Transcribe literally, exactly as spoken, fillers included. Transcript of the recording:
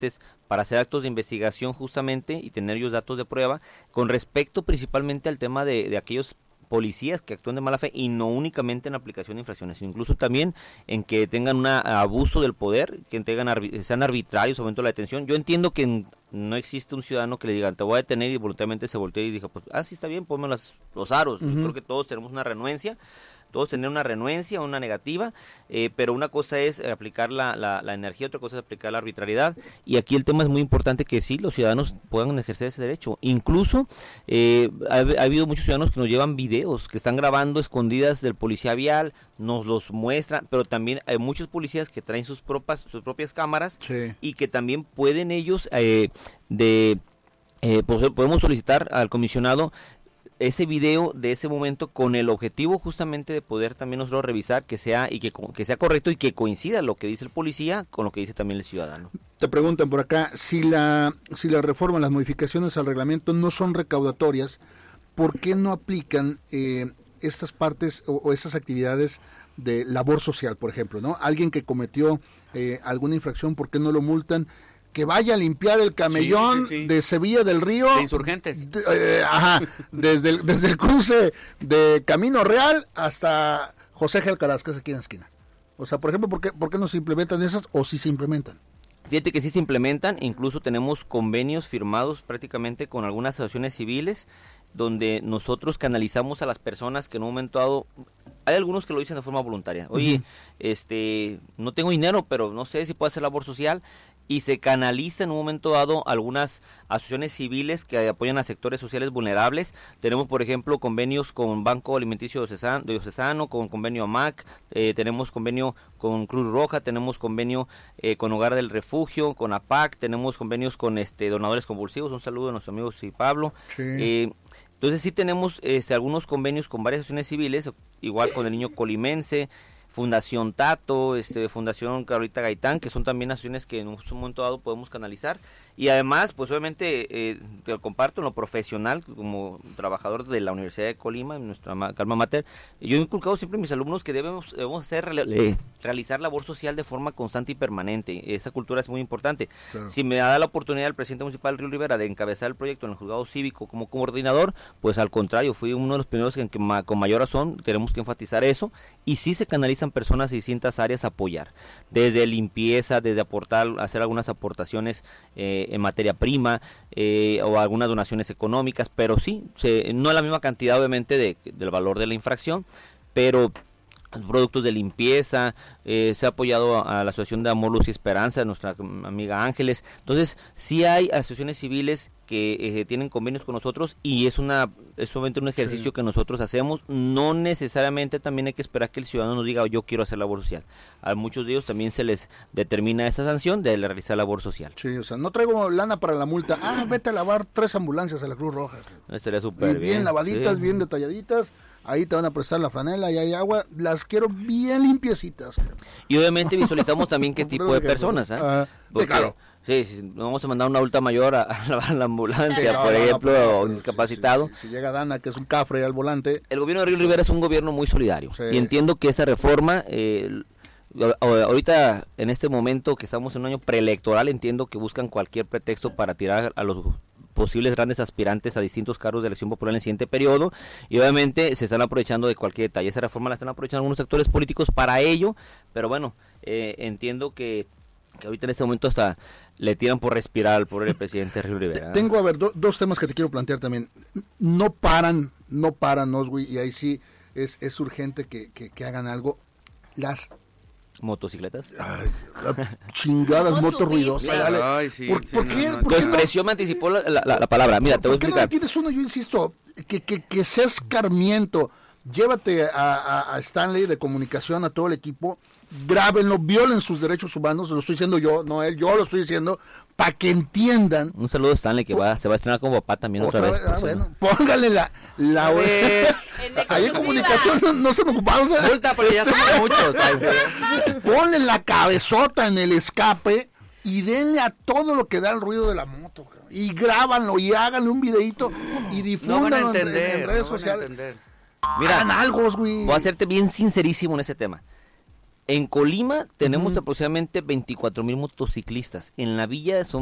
para hacer actos de investigación justamente y tener ellos datos de prueba con respecto principalmente al tema de, de aquellos policías que actúan de mala fe y no únicamente en la aplicación de infracciones, sino incluso también en que tengan un abuso del poder, que tengan arbi- sean arbitrarios, aumento de la detención. Yo entiendo que en, no existe un ciudadano que le digan te voy a detener y voluntariamente se voltee y diga, pues, ah, sí está bien, ponme las, los aros. Uh-huh. Yo creo que todos tenemos una renuencia, todos tener una renuencia, una negativa, eh, pero una cosa es aplicar la, la, la energía, otra cosa es aplicar la arbitrariedad, y aquí el tema es muy importante que sí, los ciudadanos puedan ejercer ese derecho. Incluso eh, ha, ha habido muchos ciudadanos que nos llevan videos, que están grabando escondidas del policía vial, nos los muestran, pero también hay muchos policías que traen sus propias, sus propias cámaras, sí, y que también pueden ellos, eh, de eh, pues, podemos solicitar al comisionado ese video de ese momento con el objetivo justamente de poder también nosotros revisar que sea y que, que sea correcto y que coincida lo que dice el policía con lo que dice también el ciudadano. Te preguntan por acá, si la si la reforma, las modificaciones al reglamento no son recaudatorias, ¿por qué no aplican eh, estas partes o, o estas actividades de labor social, por ejemplo, ¿no? Alguien que cometió eh, alguna infracción, ¿por qué no lo multan? Que vaya a limpiar el camellón sí, sí, sí. de Sevilla del Río. De Insurgentes. De, eh, ajá, desde el, desde el cruce de Camino Real hasta José G. Alcaraz, que es aquí en la esquina. O sea, por ejemplo, ¿por qué, por qué no se implementan esas o si se implementan? Fíjate que sí se implementan, incluso tenemos convenios firmados prácticamente con algunas asociaciones civiles, donde nosotros canalizamos a las personas que en un momento dado, hay algunos que lo dicen de forma voluntaria. Oye, uh-huh. este, no tengo dinero, pero no sé si puedo hacer labor social. Y se canaliza en un momento dado algunas asociaciones civiles que apoyan a sectores sociales vulnerables. Tenemos, por ejemplo, convenios con Banco Alimenticio Diocesano, Diocesano con convenio A M A C, eh, tenemos convenio con Cruz Roja, tenemos convenio eh, con Hogar del Refugio, con A P A C, tenemos convenios con este donadores convulsivos. Un saludo a nuestro amigo sí, Pablo. Sí. Eh, entonces sí tenemos este, algunos convenios con varias asociaciones civiles, igual con el Niño Colimense, Fundación Tato, este, Fundación Carolita Gaitán, que son también asociaciones que en un momento dado podemos canalizar. Y además, pues obviamente, eh, te lo comparto en lo profesional, como trabajador de la Universidad de Colima, en nuestra alma mater, yo he inculcado siempre a mis alumnos que debemos, debemos hacer, eh, realizar labor social de forma constante y permanente. Esa cultura es muy importante. Claro. Si me da la oportunidad el presidente municipal Río Rivera de encabezar el proyecto en el juzgado cívico como coordinador, pues al contrario, fui uno de los primeros en que ma, con mayor razón tenemos que enfatizar eso, y sí se canalizan personas de distintas áreas a apoyar, desde limpieza, desde aportar, hacer algunas aportaciones eh, en materia prima eh, o algunas donaciones económicas, pero sí, se, no es la misma cantidad obviamente de, del valor de la infracción, pero productos de limpieza, eh, se ha apoyado a, a la Asociación de Amor, Luz y Esperanza, nuestra amiga Ángeles. Entonces sí hay asociaciones civiles que eh, tienen convenios con nosotros, y es una es solamente un ejercicio sí. que nosotros hacemos. No necesariamente también hay que esperar que el ciudadano nos diga, oh, yo quiero hacer labor social. A muchos de ellos también se les determina esa sanción de realizar labor social. Sí, o sea, no traigo lana para la multa, ah, vete a lavar tres ambulancias a la Cruz Roja. Estaría súper bien. Bien lavaditas, sí. bien detalladitas. Ahí te van a prestar la franela, y hay agua, las quiero bien limpiecitas. Y obviamente visualizamos también qué tipo de personas, ¿eh? Uh, sí, claro. Sí, sí, no vamos a mandar a una adulta mayor a, a lavar la ambulancia, sí, no, por no, ejemplo, no, o un discapacitado. Si, si, si llega Dana, que es un cafre al volante. El gobierno de Río Rivera es un gobierno muy solidario, sí. y entiendo que esa reforma, eh, ahorita en este momento que estamos en un año preelectoral, entiendo que buscan cualquier pretexto para tirar a los posibles grandes aspirantes a distintos cargos de elección popular en el siguiente periodo, y obviamente se están aprovechando de cualquier detalle. Esa reforma la están aprovechando algunos actores políticos para ello, pero bueno, eh, entiendo que, que ahorita en este momento hasta le tiran por respirar al pobre presidente Río Rivera. Tengo, a ver, do, dos temas que te quiero plantear también. No paran, no paran, Oswi, y ahí sí es, es urgente que, que, que hagan algo. Las motocicletas. Ay, chingadas motos ruidosas. Ay, sí, ¿Por, sí, ¿por no, qué? no, ¿Por tu qué expresión no? me anticipó la, la, la palabra. Mira, te voy a explicar. ¿Por qué no tienes uno? Yo insisto, que, que, que sea escarmiento. Llévate a, a, a Stanley de comunicación, a todo el equipo, grábenlo, violen sus derechos humanos, lo estoy diciendo yo, no él, yo lo estoy diciendo, para que entiendan. Un saludo a Stanley, que va, se va a estrenar como papá también otra, otra vez. vez ah, bueno, póngale la... la ahí en comunicación no, no se ocupamos. Multa, porque ya son muchos. Ponle la cabezota en el escape y denle a todo lo que da el ruido de la moto. Y grábanlo y háganle un videito y difúndanlo no en, en redes no sociales. Entender. Mira, algo, güey. Voy a hacerte bien sincerísimo en ese tema. En Colima tenemos Ujú. aproximadamente veinticuatro mil motociclistas. En la villa son